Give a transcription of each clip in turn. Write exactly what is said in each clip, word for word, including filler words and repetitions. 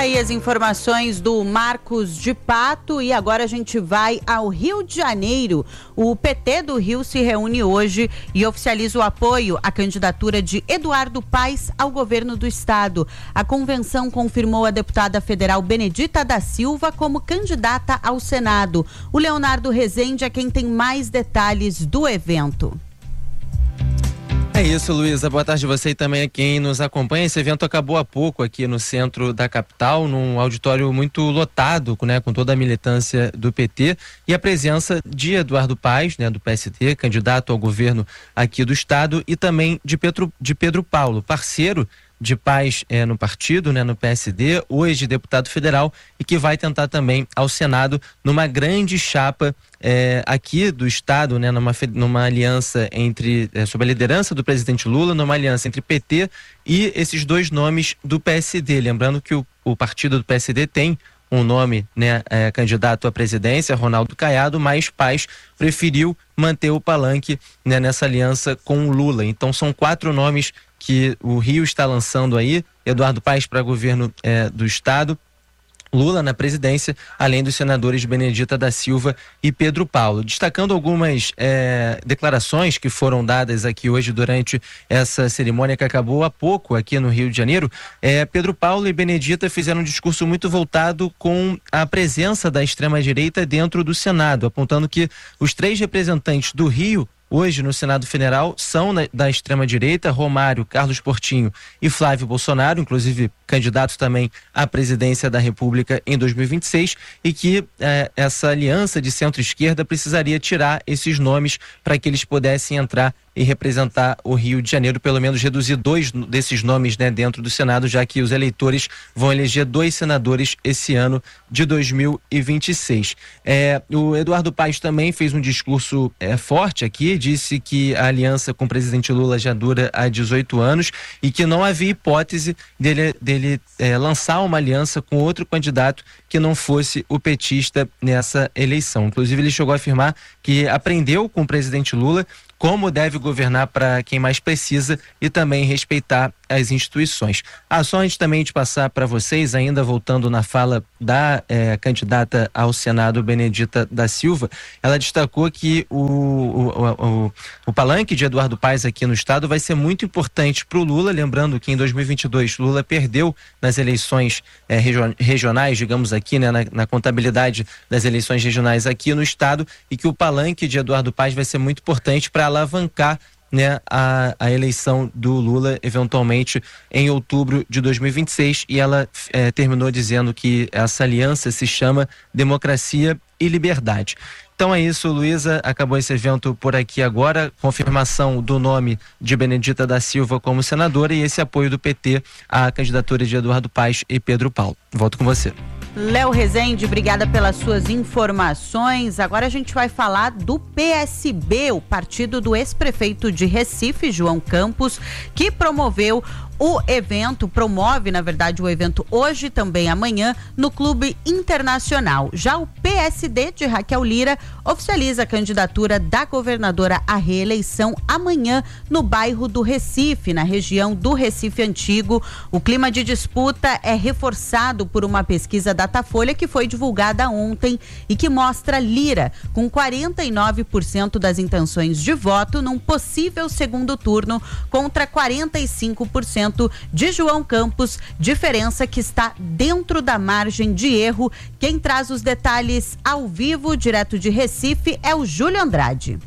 aí as informações do Marcos de Pato e agora a gente vai ao Rio de Janeiro. O P T do Rio se reúne hoje e oficializa o apoio à candidatura de Eduardo Paes ao governo do estado. A convenção confirmou a deputada federal Benedita da Silva como candidata ao Senado. O Leonardo Rezende é quem tem mais detalhes do evento. É isso, Luísa. Boa tarde a você e também a quem nos acompanha. Esse evento acabou há pouco aqui no centro da capital, num auditório muito lotado, né, com toda a militância do P T e a presença de Eduardo Paes, né, do P S T, candidato ao governo aqui do estado, e também de Pedro, de Pedro Paulo, parceiro de Paes é, no partido, né, no P S D, hoje deputado federal e que vai tentar também ao Senado numa grande chapa é, aqui do estado, né, numa, numa aliança entre, é, sob a liderança do presidente Lula, numa aliança entre P T e esses dois nomes do P S D. Lembrando que o, o partido do P S D tem um nome, né, é, candidato à presidência, Ronaldo Caiado, mas Paes preferiu manter o palanque, né, nessa aliança com o Lula. Então são quatro nomes que o Rio está lançando aí: Eduardo Paes para governo é, do estado, Lula na presidência, além dos senadores Benedita da Silva e Pedro Paulo. Destacando algumas é, declarações que foram dadas aqui hoje durante essa cerimônia que acabou há pouco aqui no Rio de Janeiro, é, Pedro Paulo e Benedita fizeram um discurso muito voltado com a presença da extrema-direita dentro do Senado, apontando que os três representantes do Rio hoje no Senado Federal são na, da extrema-direita: Romário, Carlos Portinho e Flávio Bolsonaro, inclusive candidatos também à presidência da República em dois mil e vinte e seis, e que eh, essa aliança de centro-esquerda precisaria tirar esses nomes para que eles pudessem entrar e representar o Rio de Janeiro, pelo menos reduzir dois desses nomes, né, dentro do Senado, já que os eleitores vão eleger dois senadores esse ano de dois mil e vinte e seis. É, o Eduardo Paes também fez um discurso é, forte aqui, disse que a aliança com o presidente Lula já dura há dezoito anos e que não havia hipótese dele, dele é, lançar uma aliança com outro candidato que não fosse o petista nessa eleição. Inclusive, ele chegou a afirmar que aprendeu com o presidente Lula como deve governar para quem mais precisa e também respeitar as instituições. Ah, só antes também de passar para vocês, ainda voltando na fala da eh, candidata ao Senado, Benedita da Silva, ela destacou que o, o, o, o palanque de Eduardo Paes aqui no estado vai ser muito importante para o Lula, lembrando que em dois mil e vinte e dois Lula perdeu nas eleições eh, regionais, digamos aqui, né, na, na contabilidade das eleições regionais aqui no estado, e que o palanque de Eduardo Paes vai ser muito importante para alavancar, né, a, a eleição do Lula eventualmente em outubro de dois mil e vinte e seis, e ela é, terminou dizendo que essa aliança se chama Democracia e Liberdade. Então é isso, Luísa, acabou esse evento por aqui agora, confirmação do nome de Benedita da Silva como senadora e esse apoio do P T à candidatura de Eduardo Paes e Pedro Paulo. Volto com você. Léo Rezende, obrigada pelas suas informações. Agora a gente vai falar do P S B, o partido do ex-prefeito de Recife, João Campos, que promoveu o evento, promove, na verdade, o evento hoje também amanhã no Clube Internacional. Já o P S D de Raquel Lira oficializa a candidatura da governadora à reeleição amanhã no bairro do Recife, na região do Recife Antigo. O clima de disputa é reforçado por uma pesquisa Datafolha que foi divulgada ontem e que mostra Lira com quarenta e nove por cento das intenções de voto num possível segundo turno contra quarenta e cinco por cento de João Campos, diferença que está dentro da margem de erro. Quem traz os detalhes ao vivo, direto de Recife, é o Júlio Andrade.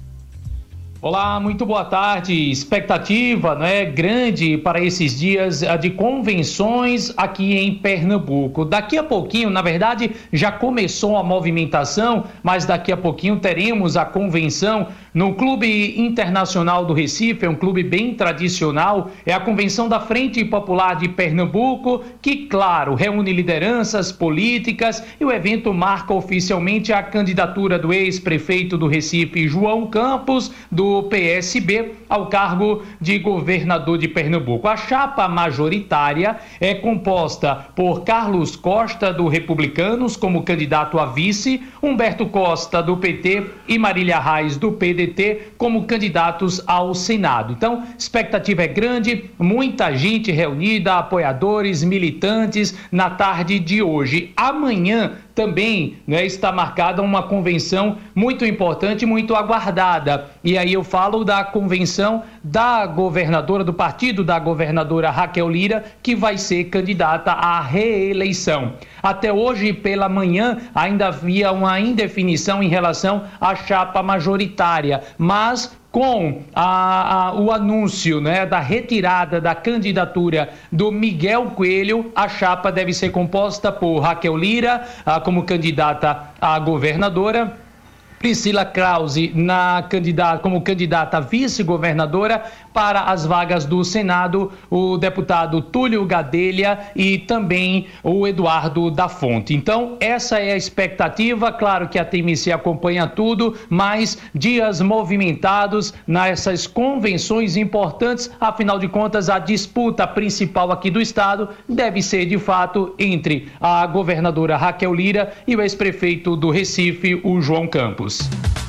Olá, muito boa tarde. Expectativa, né, grande para esses dias de convenções aqui em Pernambuco. Daqui a pouquinho, na verdade, já começou a movimentação, mas daqui a pouquinho teremos a convenção no Clube Internacional do Recife. É um clube bem tradicional, é a convenção da Frente Popular de Pernambuco, que, claro, reúne lideranças políticas, e o evento marca oficialmente a candidatura do ex-prefeito do Recife, João Campos, do do P S B ao cargo de governador de Pernambuco. A chapa majoritária é composta por Carlos Costa, do Republicanos, como candidato a vice, Humberto Costa, do P T, e Marília Reis, do P D T, como candidatos ao Senado. Então, expectativa é grande, muita gente reunida, apoiadores, militantes, na tarde de hoje. Amanhã também, né, está marcada uma convenção muito importante, muito aguardada. E aí eu falo da convenção da governadora, do partido da governadora Raquel Lira, que vai ser candidata à reeleição. Até hoje, pela manhã, ainda havia uma indefinição em relação à chapa majoritária, mas com a, a, o anúncio, né, da retirada da candidatura do Miguel Coelho, a chapa deve ser composta por Raquel Lira a, como candidata a governadora, Priscila Krause na candidata, como candidata a vice-governadora. Para as vagas do Senado, o deputado Túlio Gadelha e também o Eduardo da Fonte. Então, essa é a expectativa. Claro que a T M C acompanha tudo, mas dias movimentados nessas convenções importantes. Afinal de contas, a disputa principal aqui do estado deve ser, de fato, entre a governadora Raquel Lira e o ex-prefeito do Recife, o João Campos.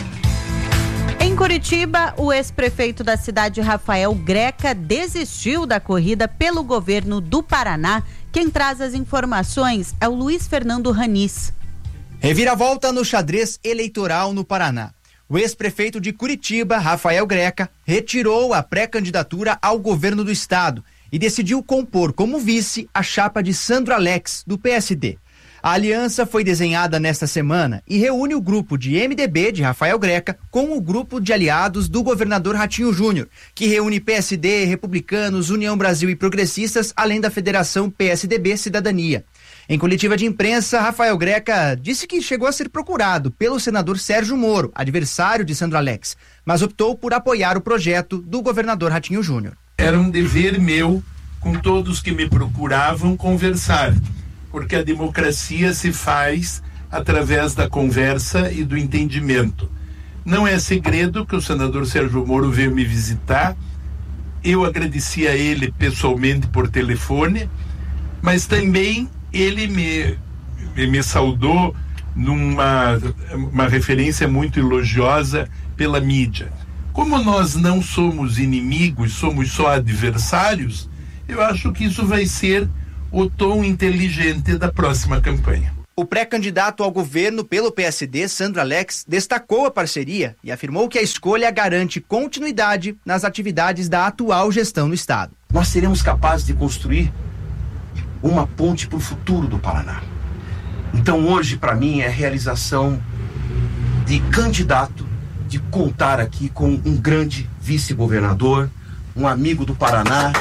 Em Curitiba, o ex-prefeito da cidade, Rafael Greca, desistiu da corrida pelo governo do Paraná. Quem traz as informações é o Luiz Fernando Ranis. Reviravolta no xadrez eleitoral no Paraná. O ex-prefeito de Curitiba, Rafael Greca, retirou a pré-candidatura ao governo do estado e decidiu compor como vice a chapa de Sandro Alex, do P S D. A aliança foi desenhada nesta semana e reúne o grupo de M D B de Rafael Greca com o grupo de aliados do governador Ratinho Júnior, que reúne P S D, Republicanos, União Brasil e Progressistas, além da Federação P S D B Cidadania. Em coletiva de imprensa, Rafael Greca disse que chegou a ser procurado pelo senador Sérgio Moro, adversário de Sandro Alex, mas optou por apoiar o projeto do governador Ratinho Júnior. Era um dever meu, com todos que me procuravam, conversar, porque a democracia se faz através da conversa e do entendimento. Não é segredo que o senador Sérgio Moro veio me visitar. Eu agradeci a ele pessoalmente por telefone, mas também ele me, me saudou numa uma referência muito elogiosa pela mídia. Como nós não somos inimigos, somos só adversários, eu acho que isso vai ser o tom inteligente da próxima campanha. O pré-candidato ao governo pelo P S D, Sandro Alex, destacou a parceria e afirmou que a escolha garante continuidade nas atividades da atual gestão no estado. Nós seremos capazes de construir uma ponte para o futuro do Paraná. Então hoje, para mim, é a realização de candidato, de contar aqui com um grande vice-governador, um amigo do Paraná,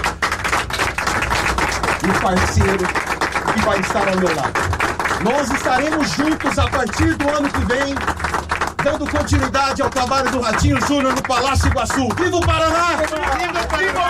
um parceiro que vai estar ao meu lado. Nós estaremos juntos a partir do ano que vem, dando continuidade ao trabalho do Ratinho Júnior no Palácio Iguaçu. Viva o Paraná! Viva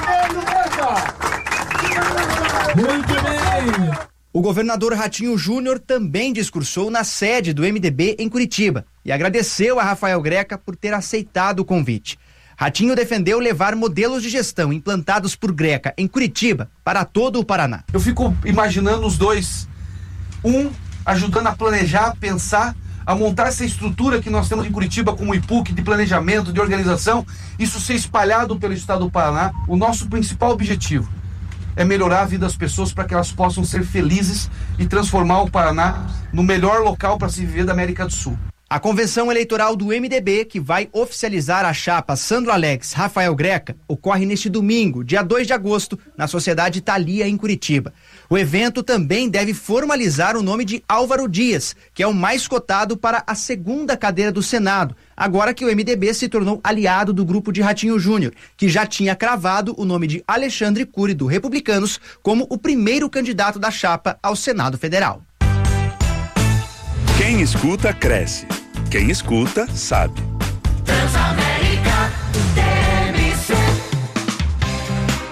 o Muito bem! O governador Ratinho Júnior também discursou na sede do M D B em Curitiba e agradeceu a Rafael Greca por ter aceitado o convite. Ratinho defendeu levar modelos de gestão implantados por Greca em Curitiba para todo o Paraná. Eu fico imaginando os dois, um ajudando a planejar, pensar, a montar essa estrutura que nós temos em Curitiba como I P U C, de planejamento, de organização, isso ser espalhado pelo estado do Paraná. O nosso principal objetivo é melhorar a vida das pessoas para que elas possam ser felizes e transformar o Paraná no melhor local para se viver da América do Sul. A convenção eleitoral do M D B, que vai oficializar a chapa Sandro Alex Rafael Greca, ocorre neste domingo, dia dois de agosto, na Sociedade Thalia, em Curitiba. O evento também deve formalizar o nome de Álvaro Dias, que é o mais cotado para a segunda cadeira do Senado, agora que o M D B se tornou aliado do grupo de Ratinho Júnior, que já tinha cravado o nome de Alexandre Cury, do Republicanos, como o primeiro candidato da chapa ao Senado Federal. Quem escuta, cresce. Quem escuta, sabe. O ministro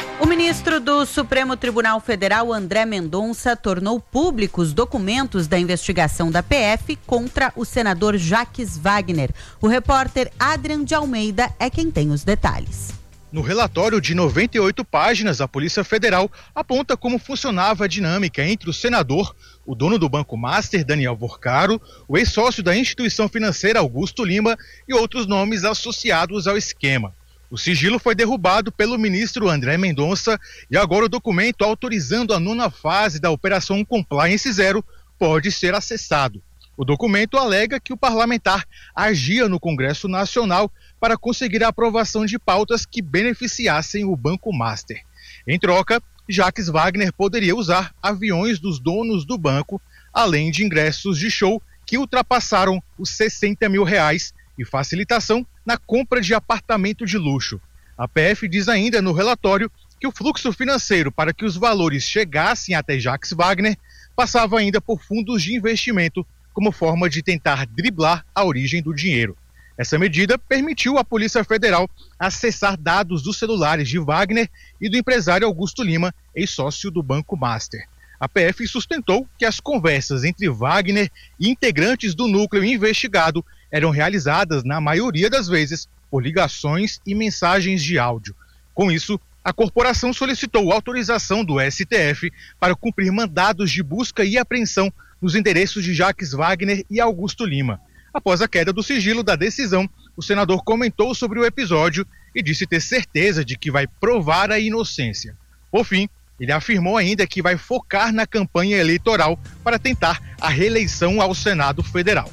ministro do Supremo Tribunal Federal, André Mendonça, tornou públicos os documentos da investigação da P F contra o senador Jacques Wagner. O repórter Adrian de Almeida é quem tem os detalhes. No relatório de noventa e oito páginas, a Polícia Federal aponta como funcionava a dinâmica entre o senador, o dono do Banco Master, Daniel Vorcaro, o ex-sócio da instituição financeira, Augusto Lima, e outros nomes associados ao esquema. O sigilo foi derrubado pelo ministro André Mendonça e agora o documento autorizando a nona fase da Operação Compliance Zero pode ser acessado. O documento alega que o parlamentar agia no Congresso Nacional para conseguir a aprovação de pautas que beneficiassem o Banco Master. Em troca, Jacques Wagner poderia usar aviões dos donos do banco, além de ingressos de show que ultrapassaram os sessenta mil reais e facilitação na compra de apartamento de luxo. A P F diz ainda no relatório que o fluxo financeiro para que os valores chegassem até Jacques Wagner passava ainda por fundos de investimento como forma de tentar driblar a origem do dinheiro. Essa medida permitiu à Polícia Federal acessar dados dos celulares de Wagner e do empresário Augusto Lima, ex-sócio do Banco Master. A P F sustentou que as conversas entre Wagner e integrantes do núcleo investigado eram realizadas, na maioria das vezes, por ligações e mensagens de áudio. Com isso, a corporação solicitou autorização do S T F para cumprir mandados de busca e apreensão nos endereços de Jacques Wagner e Augusto Lima. Após a queda do sigilo da decisão, o senador comentou sobre o episódio e disse ter certeza de que vai provar a inocência. Por fim, ele afirmou ainda que vai focar na campanha eleitoral para tentar a reeleição ao Senado Federal.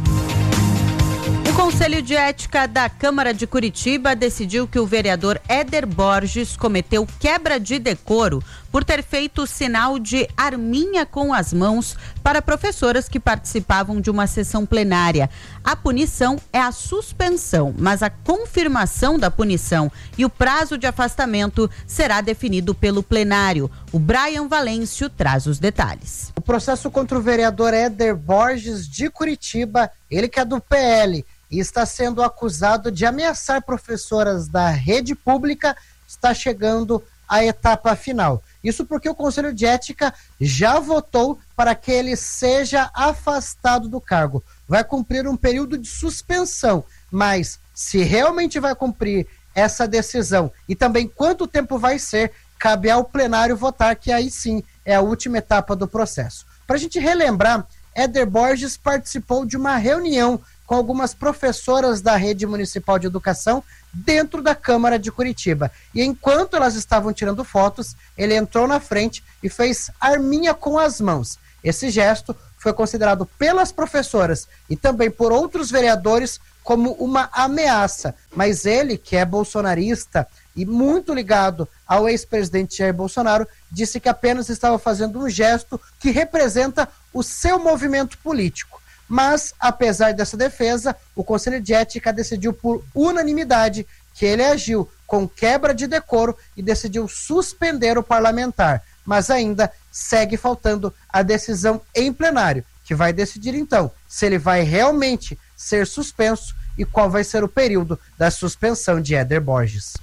O Conselho de Ética da Câmara de Curitiba decidiu que o vereador Éder Borges cometeu quebra de decoro por ter feito o sinal de arminha com as mãos para professoras que participavam de uma sessão plenária. A punição é a suspensão, mas a confirmação da punição e o prazo de afastamento será definido pelo plenário. O Brian Valêncio traz os detalhes. O processo contra o vereador Éder Borges de Curitiba, ele que é do P L, e está sendo acusado de ameaçar professoras da rede pública, está chegando à etapa final. Isso porque o Conselho de Ética já votou para que ele seja afastado do cargo. Vai cumprir um período de suspensão, mas se realmente vai cumprir essa decisão e também quanto tempo vai ser, cabe ao plenário votar, que aí sim é a última etapa do processo. Para a gente relembrar, Éder Borges participou de uma reunião com algumas professoras da rede municipal de educação dentro da Câmara de Curitiba. E enquanto elas estavam tirando fotos, ele entrou na frente e fez arminha com as mãos. Esse gesto foi considerado pelas professoras e também por outros vereadores como uma ameaça. Mas ele, que é bolsonarista e muito ligado ao ex-presidente Jair Bolsonaro, disse que apenas estava fazendo um gesto que representa o seu movimento político. Mas, apesar dessa defesa, o Conselho de Ética decidiu por unanimidade que ele agiu com quebra de decoro e decidiu suspender o parlamentar. Mas ainda segue faltando a decisão em plenário, que vai decidir então se ele vai realmente ser suspenso e qual vai ser o período da suspensão de Éder Borges.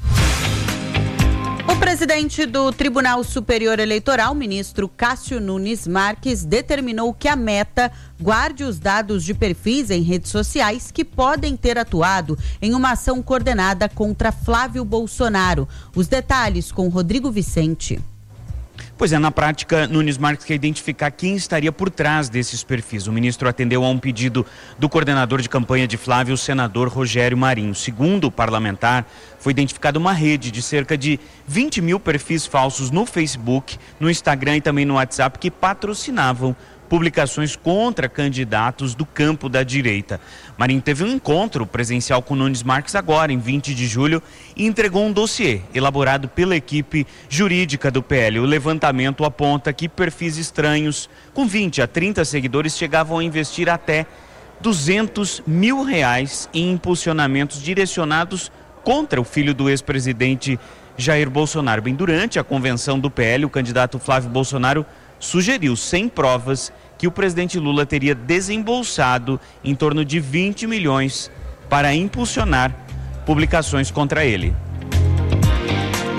O presidente do Tribunal Superior Eleitoral, ministro Cássio Nunes Marques, determinou que a Meta guarde os dados de perfis em redes sociais que podem ter atuado em uma ação coordenada contra Flávio Bolsonaro. Os detalhes com Rodrigo Vicente. Pois é, na prática, Nunes Marques quer identificar quem estaria por trás desses perfis. O ministro atendeu a um pedido do coordenador de campanha de Flávio, o senador Rogério Marinho. Segundo o parlamentar, foi identificada uma rede de cerca de vinte mil perfis falsos no Facebook, no Instagram e também no WhatsApp que patrocinavam publicações contra candidatos do campo da direita. Marinho teve um encontro presencial com Nunes Marques agora, em vinte de julho, e entregou um dossiê elaborado pela equipe jurídica do P L. O levantamento aponta que perfis estranhos, com vinte a trinta seguidores, chegavam a investir até duzentos mil reais em impulsionamentos direcionados contra o filho do ex-presidente Jair Bolsonaro. Bem, durante a convenção do P L, o candidato Flávio Bolsonaro sugeriu, sem provas, que o presidente Lula teria desembolsado em torno de vinte milhões para impulsionar publicações contra ele.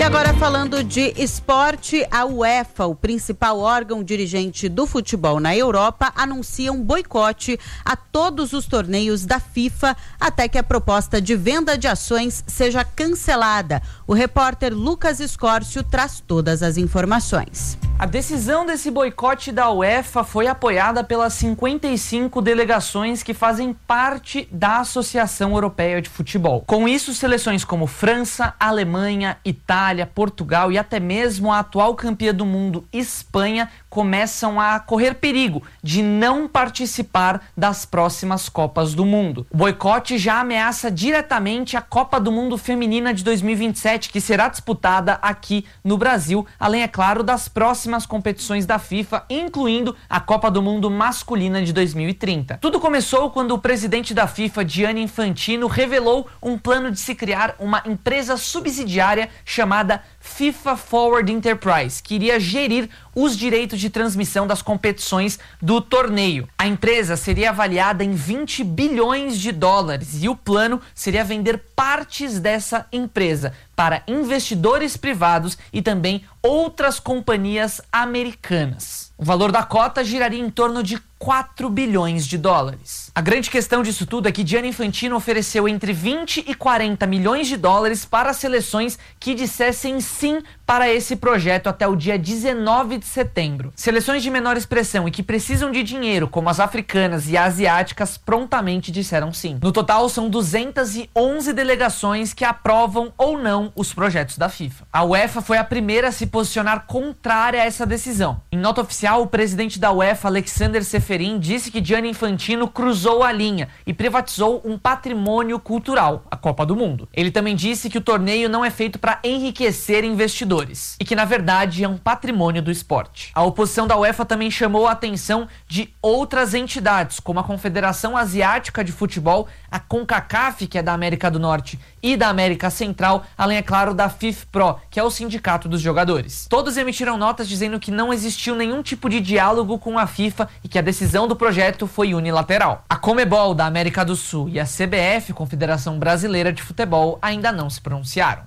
E agora falando de esporte, a UEFA, o principal órgão dirigente do futebol na Europa, anuncia um boicote a todos os torneios da FIFA até que a proposta de venda de ações seja cancelada. O repórter Lucas Escórcio traz todas as informações. A decisão desse boicote da UEFA foi apoiada pelas cinquenta e cinco delegações que fazem parte da Associação Europeia de Futebol. Com isso, seleções como França, Alemanha, Itália, Portugal e até mesmo a atual campeã do mundo, Espanha, começam a correr perigo de não participar das próximas Copas do Mundo. O boicote já ameaça diretamente a Copa do Mundo Feminina de dois mil e vinte e sete, que será disputada aqui no Brasil, além, é claro, das próximas competições da FIFA, incluindo a Copa do Mundo Masculina de dois mil e trinta. Tudo começou quando o presidente da FIFA, Gianni Infantino, revelou um plano de se criar uma empresa subsidiária chamada FIFA Forward Enterprise, que iria gerir os direitos de transmissão das competições do torneio. A empresa seria avaliada em vinte bilhões de dólares e o plano seria vender partes dessa empresa para investidores privados e também outras companhias americanas. O valor da cota giraria em torno de quatro bilhões de dólares. A grande questão disso tudo é que Gianni Infantino ofereceu entre vinte e quarenta milhões de dólares para seleções que dissessem sim para esse projeto até o dia dezenove de setembro. Seleções de menor expressão e que precisam de dinheiro, como as africanas e asiáticas, prontamente disseram sim. No total, são duzentas e onze delegações que aprovam ou não os projetos da FIFA. A UEFA foi a primeira a se posicionar contrária a essa decisão. Em nota oficial, o presidente da UEFA, Alexander Seferin, disse que Gianni Infantino cruzou a linha e privatizou um patrimônio cultural, a Copa do Mundo. Ele também disse que o torneio não é feito para enriquecer investidores e que, na verdade, é um patrimônio do esporte. A oposição da UEFA também chamou a atenção de outras entidades, como a Confederação Asiática de Futebol, a CONCACAF, que é da América do Norte e da América Central, além, é claro, da FIFPro, que é o sindicato dos jogadores. Todos emitiram notas dizendo que não existiu nenhum tipo de diálogo com a FIFA e que a decisão do projeto foi unilateral. A Comebol, da América do Sul, e a C B F, Confederação Brasileira de Futebol, ainda não se pronunciaram.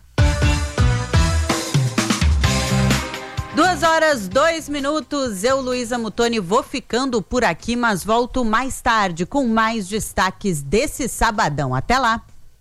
Duas horas, dois minutos, eu, Luísa Mutoni, vou ficando por aqui, mas volto mais tarde com mais destaques desse sabadão. Até lá!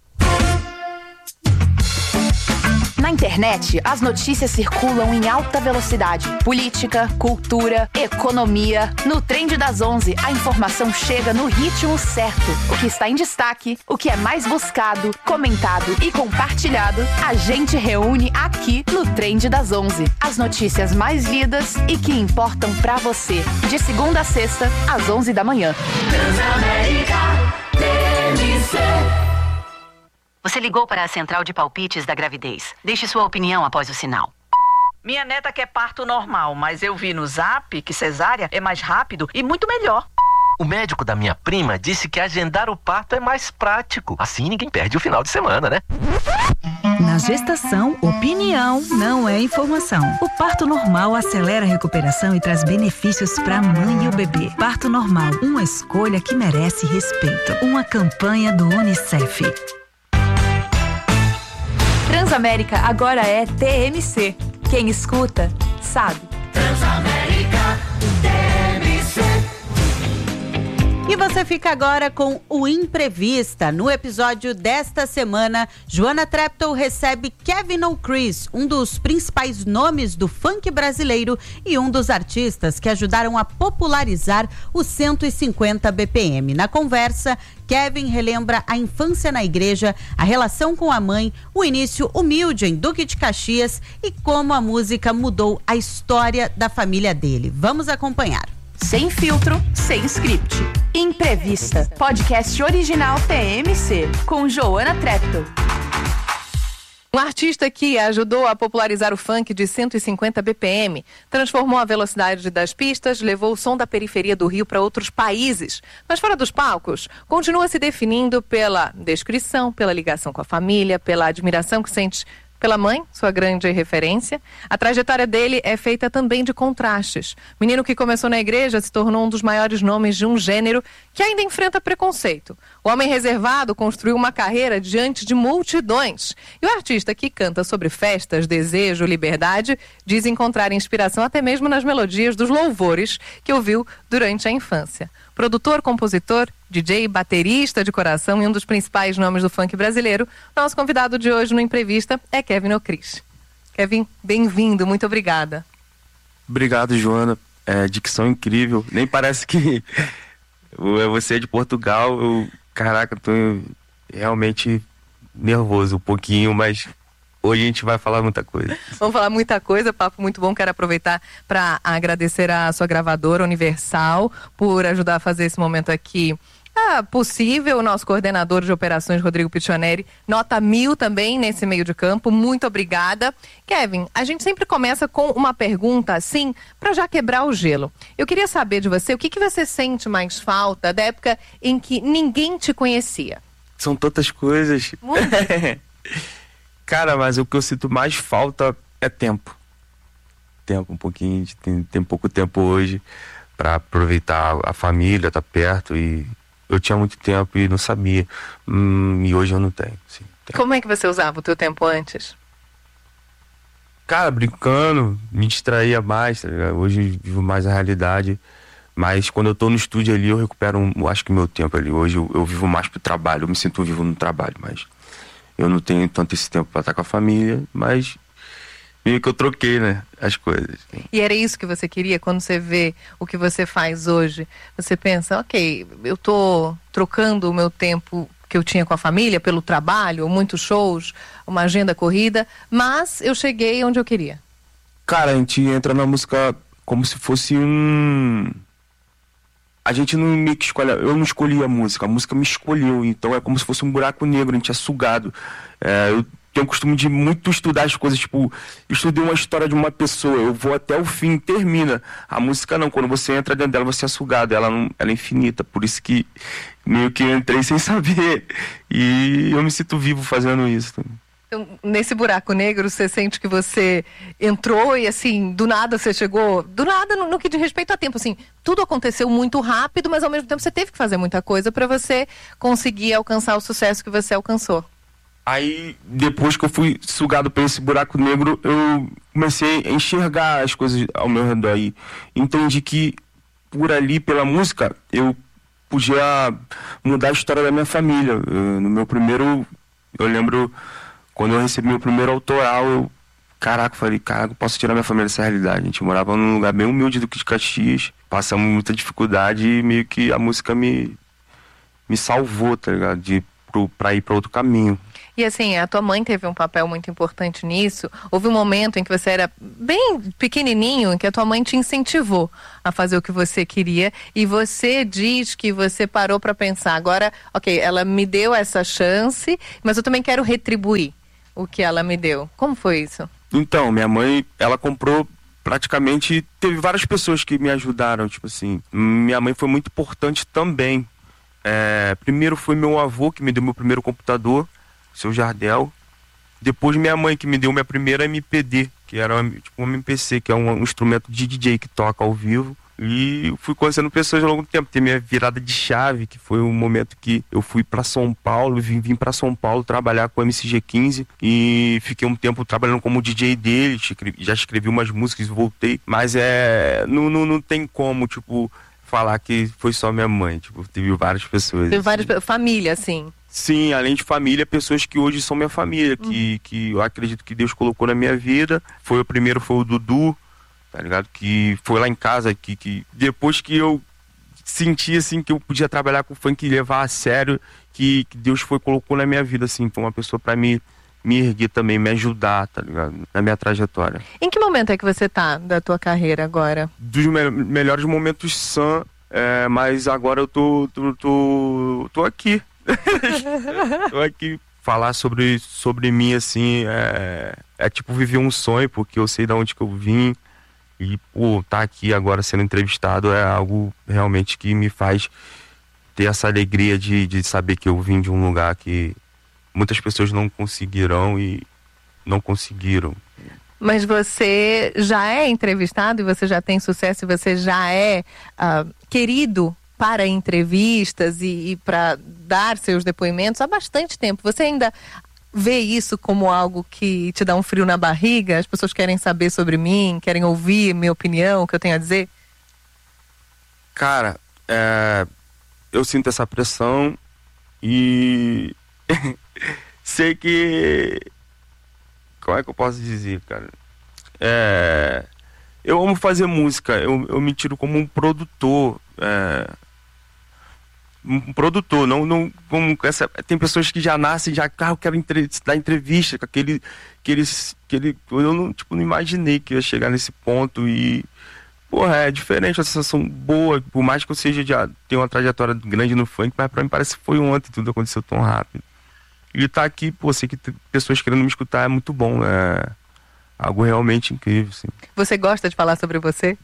Na internet, as notícias circulam em alta velocidade. Política, cultura, economia. No Trend das onze, a informação chega no ritmo certo. O que está em destaque, o que é mais buscado, comentado e compartilhado, a gente reúne aqui no Trend das onze. As notícias mais lidas e que importam pra você. De segunda a sexta, às onze da manhã. Transamérica T M C. Você ligou para a central de palpites da gravidez. Deixe sua opinião após o sinal. Minha neta quer parto normal, mas eu vi no Zap que cesárea é mais rápido e muito melhor. O médico da minha prima disse que agendar o parto é mais prático. Assim ninguém perde o final de semana, né? Na gestação, opinião não é informação. O parto normal acelera a recuperação e traz benefícios para a mãe e o bebê. Parto normal, uma escolha que merece respeito. Uma campanha do Unicef. Transamérica agora é T M C. Quem escuta, sabe. Transamérica T M C. E você fica agora com o Imprevista. No episódio desta semana, Joana Treptow recebe Kevin O'Chris, um dos principais nomes do funk brasileiro e um dos artistas que ajudaram a popularizar o cento e cinquenta B P M. Na conversa, Kevin relembra a infância na igreja, a relação com a mãe, o início humilde em Duque de Caxias e como a música mudou a história da família dele. Vamos acompanhar. Sem filtro, sem script. Imprevista, podcast original T M C, com Joana Treptow. Um artista que ajudou a popularizar o funk de cento e cinquenta B P M, transformou a velocidade das pistas, levou o som da periferia do Rio para outros países. Mas fora dos palcos, continua se definindo pela descrição, pela ligação com a família, pela admiração que sente pela mãe, sua grande referência. A trajetória dele é feita também de contrastes. Menino que começou na igreja se tornou um dos maiores nomes de um gênero que ainda enfrenta preconceito. O homem reservado construiu uma carreira diante de multidões. E o artista que canta sobre festas, desejo, liberdade, diz encontrar inspiração até mesmo nas melodias dos louvores que ouviu durante a infância. Produtor, compositor, D J, baterista de coração e um dos principais nomes do funk brasileiro, nosso convidado de hoje no Entrevista é Kevin Ocris. Kevin, bem-vindo, muito obrigada. Obrigado, Joana. É, dicção incrível. Nem parece que você é de Portugal. Eu, caraca, tô realmente nervoso um pouquinho, mas hoje a gente vai falar muita coisa. Vamos falar muita coisa, papo muito bom. Quero aproveitar para agradecer a sua gravadora Universal por ajudar a fazer esse momento aqui ah, possível. O nosso coordenador de operações, Rodrigo Pichoneri, nota mil também nesse meio de campo. Muito obrigada. Kevin, a gente sempre começa com uma pergunta assim, para já quebrar o gelo. Eu queria saber de você, o que, que você sente mais falta da época em que ninguém te conhecia? São tantas coisas. Cara, mas o que eu sinto mais falta é tempo. Tempo, um pouquinho. Tem, tem pouco tempo hoje para aproveitar a família, tá perto. E eu tinha muito tempo e não sabia. Hum, e hoje eu não tenho. Sim, tenho. Como é que você usava o teu tempo antes? Cara, brincando, me distraía mais, tá ligado? Hoje vivo mais a realidade. Mas quando eu tô no estúdio ali, eu recupero, um, acho que meu tempo ali. Hoje eu, eu vivo mais pro trabalho. Eu me sinto vivo no trabalho, mas eu não tenho tanto esse tempo para estar com a família, mas meio que eu troquei, né, as coisas. E era isso que você queria? Quando você vê o que você faz hoje, você pensa, ok, eu tô trocando o meu tempo que eu tinha com a família pelo trabalho, muitos shows, uma agenda corrida, mas eu cheguei onde eu queria. Cara, a gente entra na música como se fosse um... A gente não meio que escolhe, eu não escolhi a música, a música me escolheu, então é como se fosse um buraco negro, a gente é sugado. É, eu tenho o costume de muito estudar as coisas, tipo, eu estudei uma história de uma pessoa, eu vou até o fim, termina. A música não, quando você entra dentro dela, você é sugado, ela, não, ela é infinita, por isso que meio que eu entrei sem saber, e eu me sinto vivo fazendo isso também. Então, nesse buraco negro, você sente que você entrou e, assim, do nada você chegou... Do nada, no, no que diz respeito a tempo, assim, tudo aconteceu muito rápido, mas ao mesmo tempo você teve que fazer muita coisa para você conseguir alcançar o sucesso que você alcançou. Aí, depois que eu fui sugado por esse buraco negro, eu comecei a enxergar as coisas ao meu redor aí. Entendi que, por ali, pela música, eu podia mudar a história da minha família. Eu, no meu primeiro... Eu lembro... Quando eu recebi meu primeiro autoral, eu, caraca, falei, caraca, eu posso tirar minha família dessa realidade. A gente morava num lugar bem humilde do que de Caxias, passamos muita dificuldade e meio que a música me, me salvou, tá ligado? De, pro, pra ir pra outro caminho. E assim, a tua mãe teve um papel muito importante nisso. Houve um momento em que você era bem pequenininho, em que a tua mãe te incentivou a fazer o que você queria. E você diz que você parou pra pensar, agora, ok, ela me deu essa chance, mas eu também quero retribuir o que ela me deu. Como foi isso? Então, minha mãe, ela comprou praticamente... Teve várias pessoas que me ajudaram, tipo assim. Minha mãe foi muito importante também. É, primeiro foi meu avô que me deu meu primeiro computador, seu Jardel. Depois minha mãe que me deu minha primeira M P D, que era tipo um M P C, que é um, um instrumento de D J que toca ao vivo. E fui conhecendo pessoas ao longo do tempo. Tem minha virada de chave, que foi um momento que eu fui para São Paulo, vim, vim para São Paulo trabalhar com o M C G quinze e fiquei um tempo trabalhando como D J dele, já escrevi umas músicas e voltei. Mas é, não, não, não tem como, tipo, falar que foi só minha mãe, tipo, teve várias pessoas. Teve várias pessoas, família, assim. Sim, além de família, pessoas que hoje são minha família, uhum. que, que eu acredito que Deus colocou na minha vida. Foi o primeiro, foi o Dudu, tá ligado? Que foi lá em casa, que, que depois que eu senti, assim, que eu podia trabalhar com funk e levar a sério, que, que Deus foi, colocou na minha vida, assim, foi uma pessoa pra me, me erguer também, me ajudar, tá ligado? Na minha trajetória. Em que momento é que você tá da tua carreira agora? Dos me melhores momentos sã, é, mas agora eu tô, tô, tô, tô aqui. Tô aqui. Falar sobre, sobre mim, assim, é, é tipo viver um sonho, porque eu sei de onde que eu vim. E, pô, tá aqui agora sendo entrevistado é algo realmente que me faz ter essa alegria de, de saber que eu vim de um lugar que muitas pessoas não conseguirão e não conseguiram. Mas você já é entrevistado e você já tem sucesso e você já é uh, querido para entrevistas e, e para dar seus depoimentos há bastante tempo. Você ainda vê isso como algo que te dá um frio na barriga? As pessoas querem saber sobre mim, querem ouvir minha opinião, o que eu tenho a dizer? Cara, é, eu sinto essa pressão e sei que... Como é que eu posso dizer, cara? É, eu amo fazer música, eu, eu me tiro como um produtor. É, um produtor, não, não como essa, tem pessoas que já nascem, já, ah, eu quero entre, dar entrevista com aquele, aquele, aquele, eu não, tipo, não imaginei que ia chegar nesse ponto e, porra, é diferente, uma sensação boa, por mais que eu seja, já tenha uma trajetória grande no funk, mas pra mim parece que foi ontem, tudo aconteceu tão rápido. E tá aqui, pô, sei que tem pessoas querendo me escutar, é muito bom, é algo realmente incrível, assim. Você gosta de falar sobre você?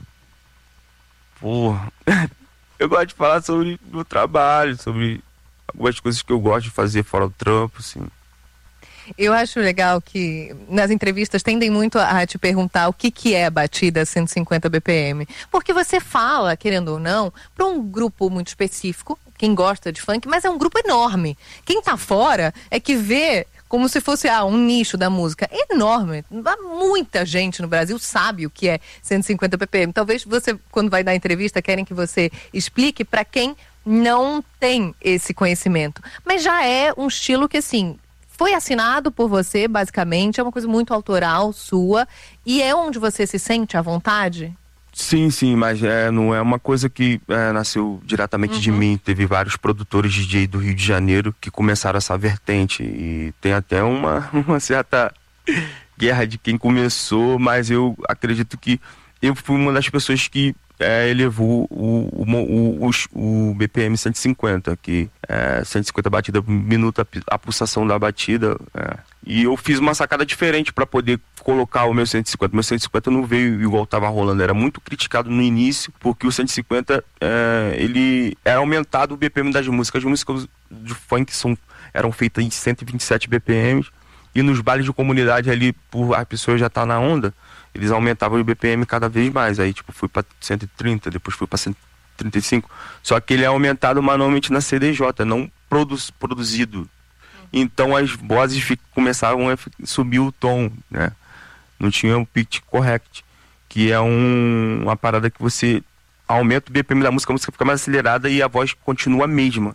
Porra, eu gosto de falar sobre o meu trabalho, sobre algumas coisas que eu gosto de fazer fora do trampo, assim. Eu acho legal que nas entrevistas tendem muito a te perguntar o que, que é a batida cento e cinquenta B P M. Porque você fala, querendo ou não, para um grupo muito específico, quem gosta de funk, mas é um grupo enorme. Quem tá fora é que vê como se fosse ah, um nicho da música enorme. Muita gente no Brasil sabe o que é cento e cinquenta B P M. Talvez você, quando vai dar entrevista, querem que você explique para quem não tem esse conhecimento. Mas já é um estilo que, assim, foi assinado por você, basicamente, é uma coisa muito autoral, sua, e é onde você se sente à vontade? Sim, sim, mas é, não é uma coisa que é, nasceu diretamente uhum. de mim. Teve vários produtores D J do Rio de Janeiro que começaram essa vertente e tem até uma, uma certa guerra de quem começou, mas eu acredito que eu fui uma das pessoas que é, elevou o, o, o, o, o B P M cento e cinquenta, que é cento e cinquenta batidas por minuto, a, a pulsação da batida. É. E eu fiz uma sacada diferente para poder colocar o meu cento e cinquenta. O meu cento e cinquenta não veio igual estava rolando, era muito criticado no início, porque o cento e cinquenta é, ele era aumentado o B P M das músicas. As músicas de funk são, eram feitas em cento e vinte e sete B P Ms, e nos bailes de comunidade ali, por a pessoa já tá na onda, eles aumentavam o B P M cada vez mais. Aí, tipo, fui para cento e trinta, depois fui para cento e trinta e cinco. Só que ele é aumentado manualmente na C D J, não produz, produzido. Então as vozes fic, começaram a subir o tom, né? Não tinha um pitch correct, que é um, uma parada que você aumenta o B P M da música, a música fica mais acelerada e a voz continua a mesma.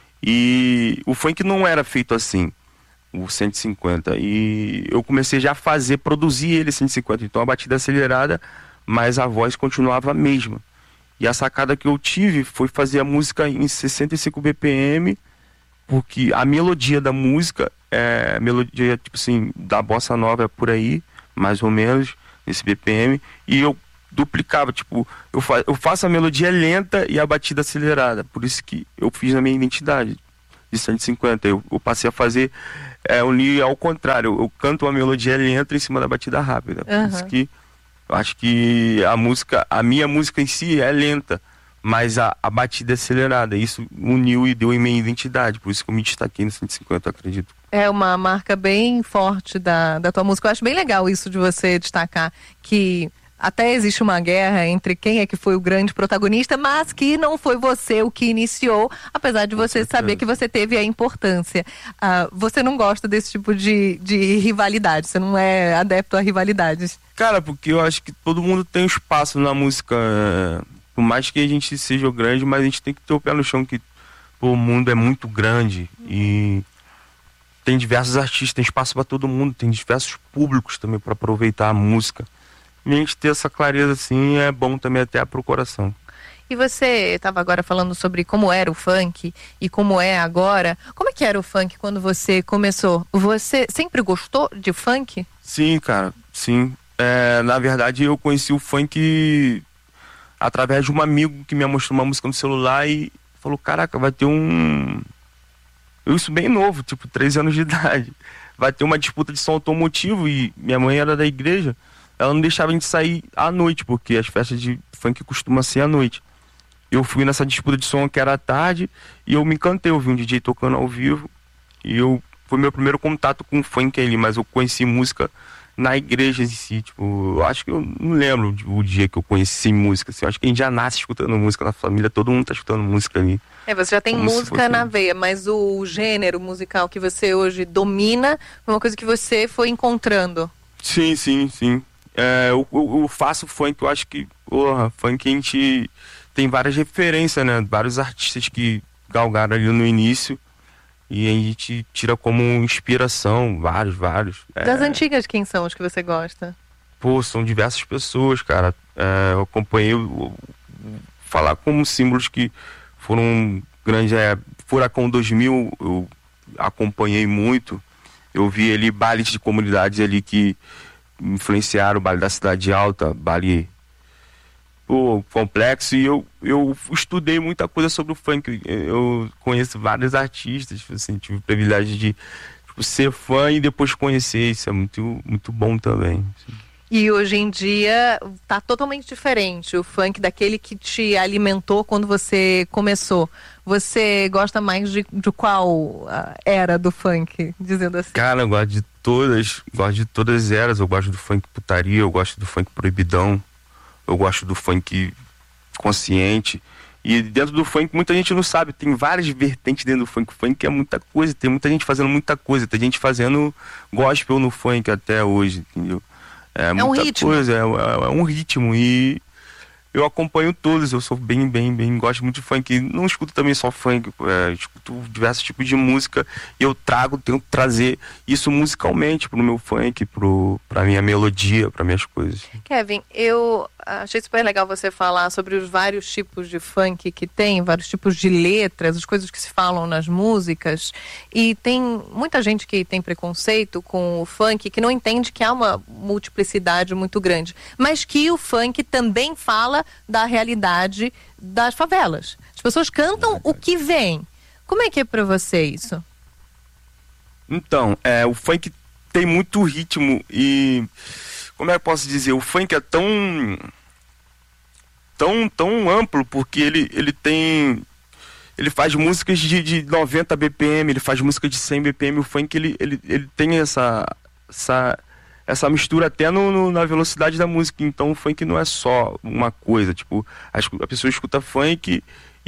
E o funk não era feito assim, o cento e cinquenta, e eu comecei já a fazer, produzir ele cento e cinquenta, então a batida acelerada, mas a voz continuava a mesma. E a sacada que eu tive foi fazer a música em sessenta e cinco B P M, porque a melodia da música é a melodia, tipo assim, da bossa nova é por aí, mais ou menos, nesse B P M, e eu duplicava, tipo, eu, fa eu faço a melodia lenta e a batida acelerada, por isso que eu fiz na minha identidade de cento e cinquenta, eu, eu passei a fazer é, unir ao contrário, eu, eu canto uma melodia lenta em cima da batida rápida, por uhum. isso que eu acho que a música, a minha música em si é lenta, mas a, a batida é acelerada, isso uniu e deu em minha identidade, por isso que eu me destaquei no cento e cinquenta, eu acredito. É uma marca bem forte da, da tua música. Eu acho bem legal isso de você destacar que até existe uma guerra entre quem é que foi o grande protagonista, mas que não foi você o que iniciou, apesar de você saber que você teve a importância. Uh, você não gosta desse tipo de, de rivalidade, você não é adepto a rivalidades? Cara, porque eu acho que todo mundo tem espaço na música, por mais que a gente seja grande, mas a gente tem que ter o pé no chão, que pô, o mundo é muito grande e tem diversos artistas, tem espaço para todo mundo, tem diversos públicos também para aproveitar a música. E a gente ter essa clareza assim é bom também até pro coração. E você estava agora falando sobre como era o funk e como é agora. Como é que era o funk quando você começou? Você sempre gostou de funk? Sim, cara, sim. É, na verdade eu conheci o funk através de um amigo que me mostrou uma música no celular e falou, caraca, vai ter um... Eu isso bem novo, tipo treze anos de idade. Vai ter uma disputa de som automotivo e minha mãe era da igreja. Ela não deixava a gente sair à noite, porque as festas de funk costumam ser à noite. Eu fui nessa disputa de som que era à tarde e eu me encantei, eu vi um D J tocando ao vivo e eu foi meu primeiro contato com funk ali, mas eu conheci música na igreja em si, tipo, eu acho que eu não lembro o dia que eu conheci música, assim, eu acho que a gente já nasce escutando música na família, todo mundo tá escutando música ali. É, você já tem Como música fosse... na veia, mas o gênero musical que você hoje domina foi uma coisa que você foi encontrando. Sim, sim, sim. É, eu, eu, eu faço funk, eu acho que, porra, funk a gente tem várias referências, né, vários artistas que galgaram ali no início. E a gente tira como inspiração, vários, vários. Das é... antigas, quem são os que você gosta? Pô, são diversas pessoas, cara. É, eu acompanhei, eu, eu, falar como símbolos que foram grandes. É, Furacão dois mil, eu acompanhei muito. Eu vi ali bailes de comunidades ali que influenciaram o baile da Cidade Alta, baile... Pô, complexo, e eu, eu estudei muita coisa sobre o funk. Eu conheço vários artistas, assim, tive o privilégio de tipo, ser fã e depois conhecer. Isso é muito, muito bom também. Assim. E hoje em dia tá totalmente diferente o funk daquele que te alimentou quando você começou. Você gosta mais de, de qual era do funk, dizendo assim? Cara, eu gosto de todas, gosto de todas as eras. Eu gosto do funk putaria, eu gosto do funk proibidão. Eu gosto do funk consciente. E dentro do funk, muita gente não sabe. Tem várias vertentes dentro do funk. O funk é muita coisa. Tem muita gente fazendo muita coisa. Tem gente fazendo gospel no funk até hoje, entendeu? É, é muita um ritmo. coisa. É, é, é um ritmo. E eu acompanho todos. Eu sou bem, bem, bem... Gosto muito de funk. Não escuto também só funk. É, escuto diversos tipos de música. E eu trago, tento trazer isso musicalmente pro meu funk, pro, pra minha melodia, pra minhas coisas. Kevin, eu achei super legal você falar sobre os vários tipos de funk que tem, vários tipos de letras, as coisas que se falam nas músicas. E tem muita gente que tem preconceito com o funk, que não entende que há uma multiplicidade muito grande. Mas que o funk também fala da realidade das favelas. As pessoas cantam o que vem. Como é que é pra você isso? Então, é, o funk tem muito ritmo e... Como é que eu posso dizer? O funk é tão... Tão, tão amplo, porque ele, ele tem... Ele faz músicas de, de noventa B P M, ele faz música de cem B P M. O funk, ele, ele, ele tem essa... essa essa mistura até no, no, na velocidade da música. Então o funk não é só uma coisa, tipo, a, a pessoa escuta funk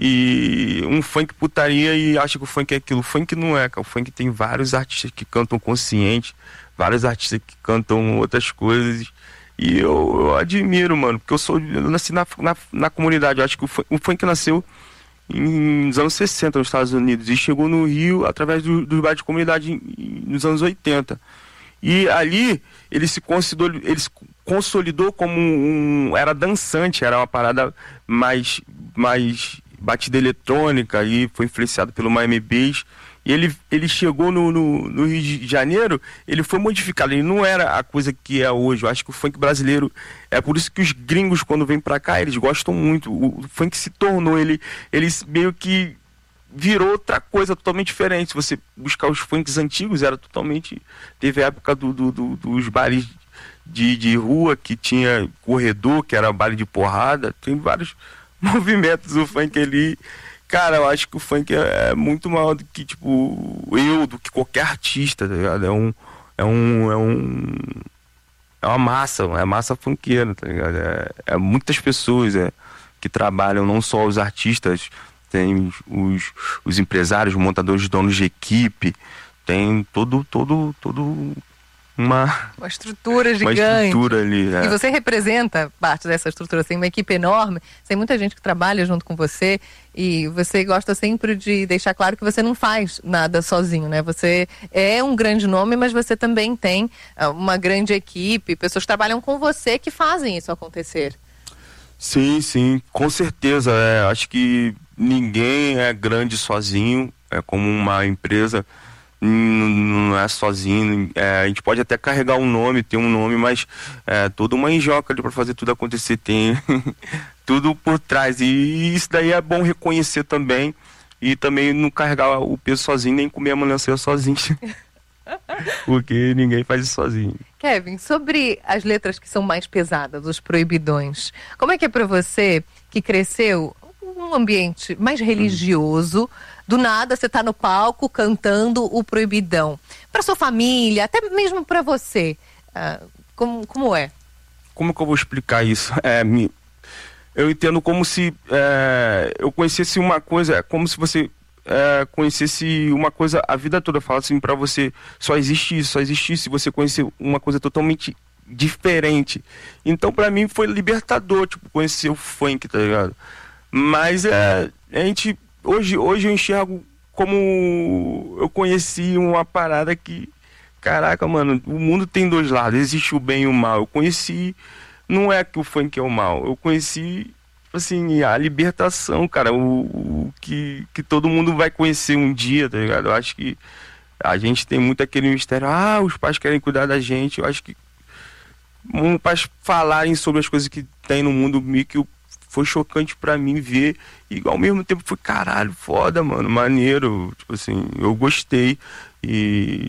e um funk putaria e acha que o funk é aquilo. O funk não é, cara. O funk tem vários artistas que cantam consciente, vários artistas que cantam outras coisas e eu, eu admiro, mano, porque eu sou, eu nasci na, na, na comunidade. Eu acho que o funk, o funk nasceu em, nos anos sessenta nos Estados Unidos e chegou no Rio através do, do bairro de comunidade em, nos anos oitenta. E ali ele se consolidou, ele se consolidou como um, era dançante, era uma parada mais, mais batida eletrônica e foi influenciado pelo Miami Bass. E ele, ele chegou no, no, no Rio de Janeiro, ele foi modificado, ele não era a coisa que é hoje. Eu acho que o funk brasileiro, é por isso que os gringos quando vêm pra cá, eles gostam muito. O, o funk se tornou, ele, eles meio que virou outra coisa totalmente diferente. Se você buscar os funks antigos, era totalmente... Teve a época do, do, do, dos bares de, de rua, que tinha corredor, que era baile de porrada. Tem vários movimentos do funk ali. Cara, eu acho que o funk é, é muito maior do que, tipo, eu, do que qualquer artista, tá ligado? É um... É um... É um... É uma massa, é massa funkeira, tá ligado? É, é muitas pessoas é, que trabalham, não só os artistas... Tem os, os empresários, montadores, donos de equipe, tem todo, todo, todo uma... Uma estrutura gigante. Uma estrutura ali, é. E você representa parte dessa estrutura, tem uma equipe enorme, tem muita gente que trabalha junto com você e você gosta sempre de deixar claro que você não faz nada sozinho, né? Você é um grande nome, mas você também tem uma grande equipe, pessoas que trabalham com você que fazem isso acontecer. Sim, sim, com certeza. É, acho que ninguém é grande sozinho, é como uma empresa, não é sozinho. É, a gente pode até carregar um nome, ter um nome, mas é toda uma enjoca ali para fazer tudo acontecer, tem tudo por trás. E isso daí é bom reconhecer também, e também não carregar o peso sozinho, nem comer a melancia sozinho. Porque ninguém faz isso sozinho. Kevin, sobre as letras que são mais pesadas, os proibidões, como é que é pra você, que cresceu num ambiente mais religioso, do nada você tá no palco cantando o Proibidão. Para sua família, até mesmo para você, uh, como, como é? Como que eu vou explicar isso? É, me, eu entendo como se é, eu conhecesse uma coisa, como se você é, conhecesse uma coisa a vida toda. Fala assim pra você, só existe isso, só existe isso, e você conhecer uma coisa totalmente diferente. Então pra mim foi libertador, tipo, conhecer o funk, tá ligado? Mas é, a gente, hoje, hoje eu enxergo como eu conheci uma parada que, caraca, mano, o mundo tem dois lados, existe o bem e o mal. Eu conheci, não é que o funk é o mal, eu conheci, assim, a libertação, cara, o, o que, que todo mundo vai conhecer um dia, tá ligado? Eu acho que a gente tem muito aquele mistério, ah, os pais querem cuidar da gente. Eu acho que um, pais falarem sobre as coisas que tem no mundo, meio que foi chocante pra mim ver, e ao mesmo tempo foi, caralho, foda, mano, maneiro, tipo assim, eu gostei, e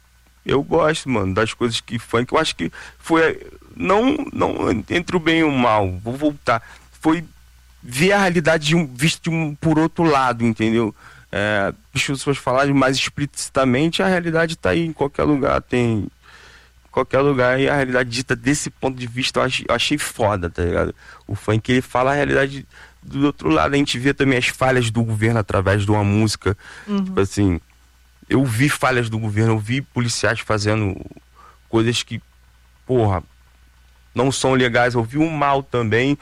eu gosto, mano, das coisas que funk, eu acho que foi, não, não entre o bem e o mal, vou voltar, foi ver a realidade de um, visto de um, por outro lado, entendeu? É, as pessoas falarem mais explicitamente, a realidade tá aí, em qualquer lugar tem, qualquer lugar, e a realidade dita desse ponto de vista eu achei, eu achei foda, tá ligado? O funk, ele fala a realidade do outro lado, a gente vê também as falhas do governo através de uma música, uhum. Tipo assim, eu vi falhas do governo, eu vi policiais fazendo coisas que, porra, não são legais, eu vi o mal também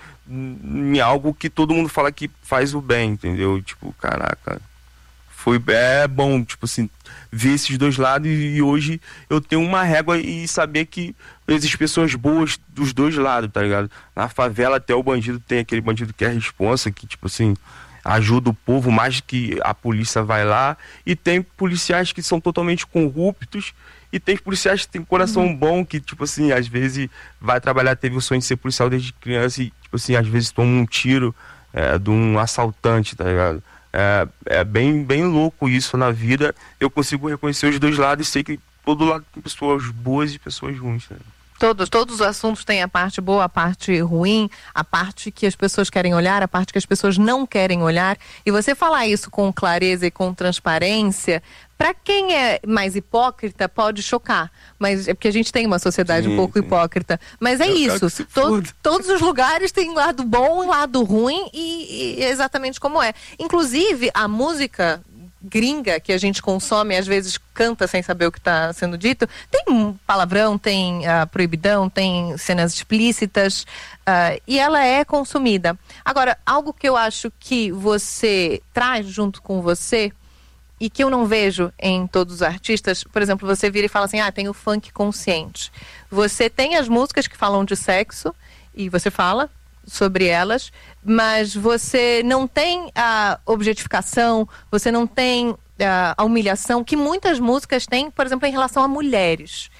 em algo que todo mundo fala que faz o bem, entendeu? Tipo, caraca, foi, é bom, tipo assim, ver esses dois lados, e, e hoje eu tenho uma régua e saber que existem pessoas boas dos dois lados, tá ligado? Na favela até o bandido tem aquele bandido que é responsa, que tipo assim, ajuda o povo mais que a polícia vai lá, e tem policiais que são totalmente corruptos, e tem policiais que têm coração uhum. bom, que tipo assim, às vezes vai trabalhar, teve o sonho de ser policial desde criança, e tipo assim, às vezes toma um tiro é, de um assaltante, tá ligado? É, é bem, bem louco isso na vida. Eu consigo reconhecer os dois lados e sei que todo lado tem pessoas boas e pessoas ruins, né? Todos, todos os assuntos têm a parte boa, a parte ruim, a parte que as pessoas querem olhar, a parte que as pessoas não querem olhar. E você falar isso com clareza e com transparência, para quem é mais hipócrita, pode chocar. Mas é porque a gente tem uma sociedade sim, um pouco sim. hipócrita. Mas é Eu isso. To, todos os lugares têm lado bom e lado ruim, e, e é exatamente como é. Inclusive, a música gringa que a gente consome, às vezes canta sem saber o que está sendo dito, tem palavrão, tem uh, proibidão, tem cenas explícitas, uh, e ela é consumida. Agora, algo que eu acho que você traz junto com você e que eu não vejo em todos os artistas, por exemplo, você vira e fala assim, ah, tem o funk consciente. Você tem as músicas que falam de sexo e você fala sobre elas, mas você não tem a objetificação, você não tem a, a humilhação que muitas músicas têm, por exemplo, em relação a mulheres.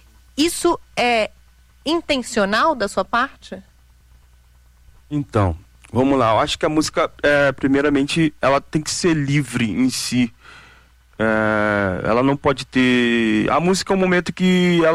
Isso é intencional da sua parte? Então, vamos lá. Eu acho que a música, é, primeiramente, ela tem que ser livre em si. É, ela não pode ter... A música é um momento que ela